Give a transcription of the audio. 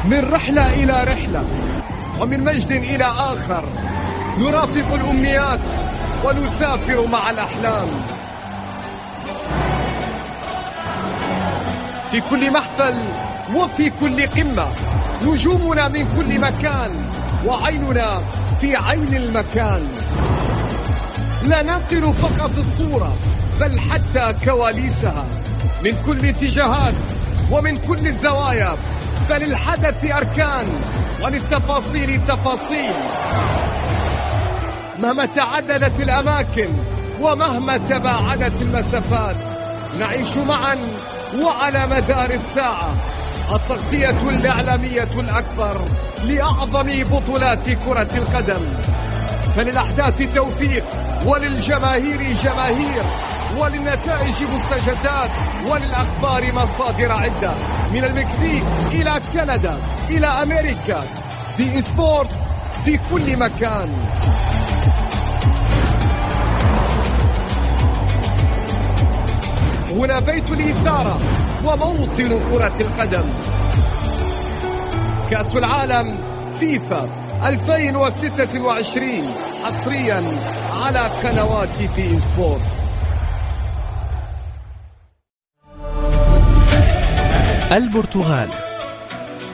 من رحلة إلى رحلة ومن مجد إلى آخر، نرافق الأمنيات ونسافر مع الأحلام. في كل محفل وفي كل قمة نجومنا من كل مكان، وعيننا في عين المكان. لا ننقل فقط الصورة بل حتى كواليسها من كل الاتجاهات ومن كل الزوايا، فللحدث أركان وللتفاصيل تفاصيل. مهما تعددت الأماكن ومهما تباعدت المسافات، نعيش معا وعلى مدار الساعة التغطية الإعلامية الأكبر لأعظم بطولات كرة القدم. فللأحداث توفيق وللجماهير جماهير وللنتائج مستجدات وللأخبار مصادر عدة، من المكسيك إلى كندا إلى أمريكا. بي سبورتس في كل مكان. هنا بيت الإثارة وموطن كرة القدم. كأس العالم فيفا 2026 حصريا على قنوات بي سبورتس. البرتغال